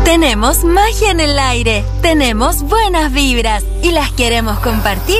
Tenemos magia en el aire, tenemos buenas vibras y las queremos compartir